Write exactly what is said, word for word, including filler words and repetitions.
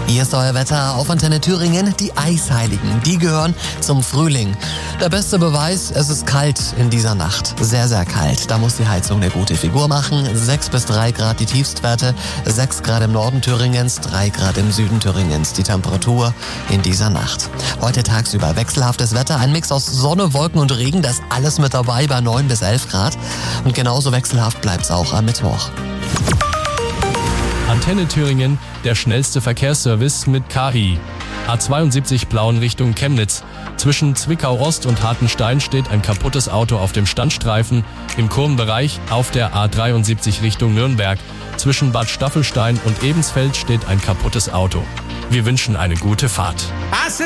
Hier ist euer Wetter auf Antenne Thüringen. Die Eisheiligen, die gehören zum Frühling. Der beste Beweis, es ist kalt in dieser Nacht. Sehr, sehr kalt. Da muss die Heizung eine gute Figur machen. sechs bis drei Grad die Tiefstwerte, sechs Grad im Norden Thüringens, drei Grad im Süden Thüringens. Die Temperatur in dieser Nacht. Heute tagsüber wechselhaftes Wetter, ein Mix aus Sonne, Wolken und Regen. Das ist alles mit dabei bei neun bis elf Grad. Und genauso wechselhaft bleibt's auch am Mittwoch. Antenne Thüringen, der schnellste Verkehrsservice mit K I. A zweiundsiebzig Plauen Richtung Chemnitz. Zwischen Zwickau-Ost und Hartenstein steht ein kaputtes Auto auf dem Standstreifen. Im Kurvenbereich auf der A dreiundsiebzig Richtung Nürnberg. Zwischen Bad Staffelstein und Ebensfeld steht ein kaputtes Auto. Wir wünschen eine gute Fahrt.